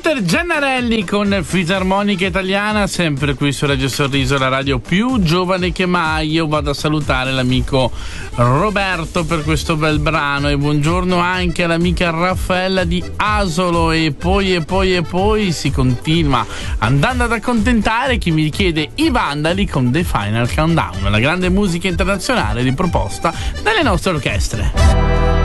Walter Gennarelli con Fisarmonica Italiana, sempre qui su Radio Sorriso, la radio più giovane che mai. Io vado a salutare l'amico Roberto per questo bel brano e buongiorno anche all'amica Raffaella di Asolo. E poi si continua andando ad accontentare chi mi chiede i Vandali con The Final Countdown, la grande musica internazionale riproposta dalle nostre orchestre.